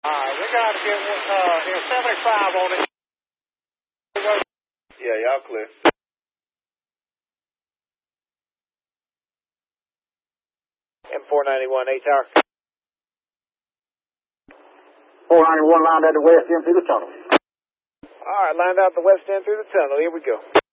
We got to get 75 on it. Yeah, y'all clear. M491, 8 tower. 491 lined at the west end through the tunnel. All right, lined out the west end through the tunnel. Here we go.